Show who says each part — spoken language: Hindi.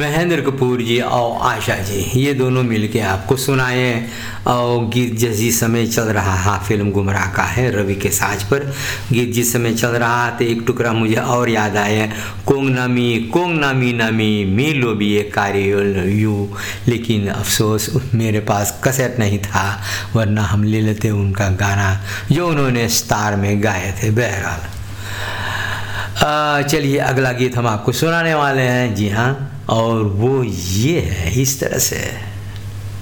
Speaker 1: महेंद्र कपूर जी और आशा जी, ये दोनों मिलके आपको सुनाए। और गीत जिस समय चल रहा है, फिल्म गुमराह का है, रवि के साज पर गीत जिस समय चल रहा तो एक टुकड़ा मुझे और याद आया, कोंग नामी नामी मी लो भी ये कार्य यू। लेकिन अफसोस मेरे पास कैसेट नहीं था, वरना हम ले लेते उनका गाना जो उन्होंने स्टार में गाए थे। बहरहाल चलिए अगला गीत हम आपको सुनाने वाले हैं। जी हाँ, और वो ये है इस तरह से।